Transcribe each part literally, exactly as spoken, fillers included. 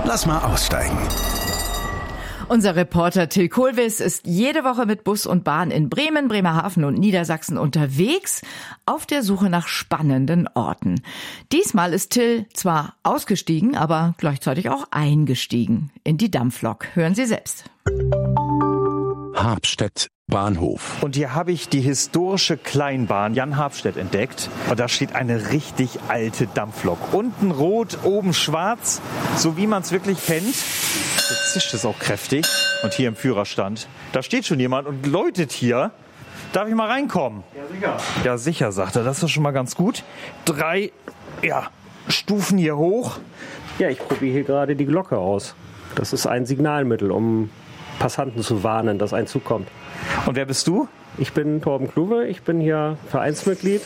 Lass mal aussteigen. Unser Reporter Till Kohlwiss ist jede Woche mit Bus und Bahn in Bremen, Bremerhaven und Niedersachsen unterwegs, auf der Suche nach spannenden Orten. Diesmal ist Till zwar ausgestiegen, aber gleichzeitig auch eingestiegen in die Dampflok. Hören Sie selbst. Habstedt Bahnhof. Und hier habe ich die historische Kleinbahn Jan Habstedt entdeckt. Und da steht eine richtig alte Dampflok. Unten rot, oben schwarz, so wie man es wirklich kennt. Jetzt zischt es auch kräftig. Und hier im Führerstand, da steht schon jemand und läutet hier. Darf ich mal reinkommen? Ja, sicher. Ja, sicher, sagt er. Das ist schon mal ganz gut. Drei, ja, Stufen hier hoch. Ja, ich probiere hier gerade die Glocke aus. Das ist ein Signalmittel, um Passanten zu warnen, dass ein Zug kommt. Und wer bist du? Ich bin Torben Kluwe, ich bin hier Vereinsmitglied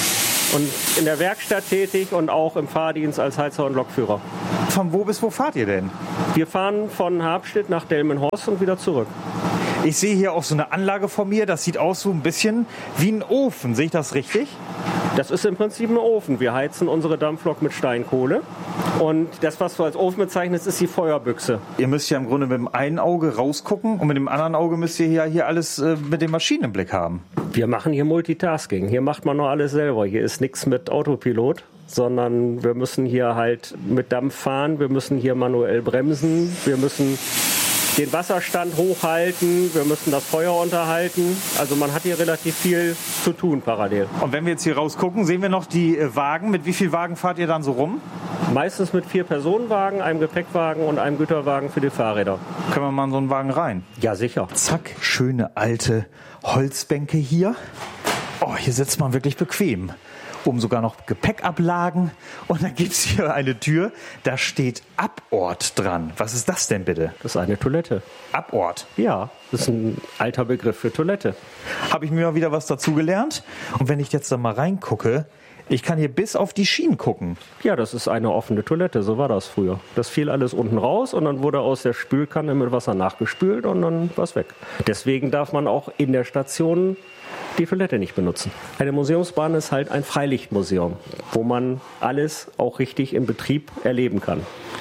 und in der Werkstatt tätig und auch im Fahrdienst als Heizer und Lokführer. Von wo bis wo fahrt ihr denn? Wir fahren von Habstedt nach Delmenhorst und wieder zurück. Ich sehe hier auch so eine Anlage vor mir, das sieht aus so ein bisschen wie ein Ofen. Sehe ich das richtig? Das ist im Prinzip ein Ofen. Wir heizen unsere Dampflok mit Steinkohle. Und das, was du als Ofen bezeichnest, ist die Feuerbüchse. Ihr müsst ja im Grunde mit dem einen Auge rausgucken und mit dem anderen Auge müsst ihr ja hier alles äh, mit den Maschinen im Blick haben. Wir machen hier Multitasking. Hier macht man nur alles selber. Hier ist nichts mit Autopilot, sondern wir müssen hier halt mit Dampf fahren. Wir müssen hier manuell bremsen. Wir müssen den Wasserstand hochhalten, wir müssen das Feuer unterhalten. Also man hat hier relativ viel zu tun parallel. Und wenn wir jetzt hier rausgucken, sehen wir noch die äh, Wagen. Mit wie vielen Wagen fahrt ihr dann so rum? Meistens mit vier Personenwagen, einem Gepäckwagen und einem Güterwagen für die Fahrräder. Können wir mal in so einen Wagen rein? Ja, sicher. Zack, schöne alte Holzbänke hier. Oh, hier sitzt man wirklich bequem. Oben sogar noch Gepäckablagen. Und dann gibt es hier eine Tür, da steht Abort dran. Was ist das denn bitte? Das ist eine Toilette. Abort? Ja, das ist ein alter Begriff für Toilette. Habe ich mir mal wieder was dazugelernt. Und wenn ich jetzt da mal reingucke, ich kann hier bis auf die Schienen gucken. Ja, das ist eine offene Toilette, so war das früher. Das fiel alles unten raus und dann wurde aus der Spülkanne mit Wasser nachgespült und dann war es weg. Deswegen darf man auch in der Station die Toilette nicht benutzen. Eine Museumsbahn ist halt ein Freilichtmuseum, wo man alles auch richtig im Betrieb erleben kann.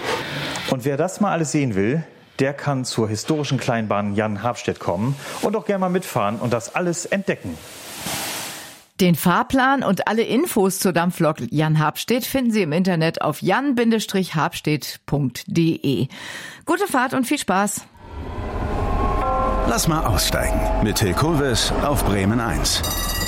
Und wer das mal alles sehen will, der kann zur historischen Kleinbahn Jan Habstedt kommen und auch gerne mal mitfahren und das alles entdecken. Den Fahrplan und alle Infos zur Dampflok Jan Habstedt finden Sie im Internet auf jan habstedt punkt de. Gute Fahrt und viel Spaß. Lass mal aussteigen mit Till Kohlwiss auf Bremen eins.